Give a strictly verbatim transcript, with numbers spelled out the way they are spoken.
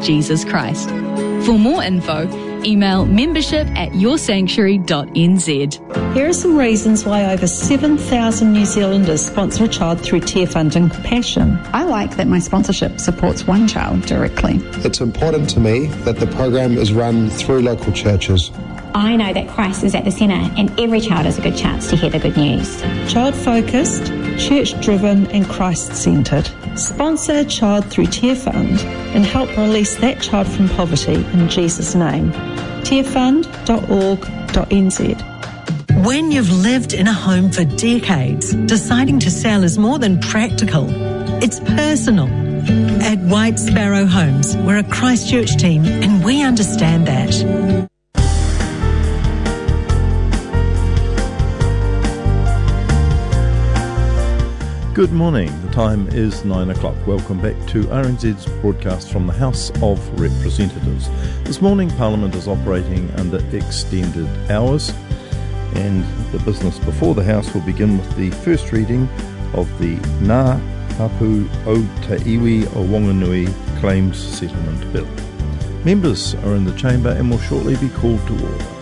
Jesus Christ. For more info, email membership at your sanctuary dot n z. Here are some reasons why over seven thousand New Zealanders sponsor a child through Tear Fund and Compassion. I like that my sponsorship supports one child directly. It's important to me that the program is run through local churches. I know that Christ is at the centre and every child has a good chance to hear the good news. Child-focused, church-driven and Christ-centred. Sponsor a child through Tear Fund and help release that child from poverty in Jesus' name. tear fund dot org dot n z. When you've lived in a home for decades, deciding to sell is more than practical. It's personal. At White Sparrow Homes, we're a Christchurch team and we understand that. Good morning. The time is nine o'clock. Welcome back to R N Z's broadcast from the House of Representatives. This morning, Parliament is operating under extended hours, and the business before the House will begin with the first reading of the Ngā Papu o Te Iwi o Wanganui Claims Settlement Bill. Members are in the chamber and will shortly be called to order.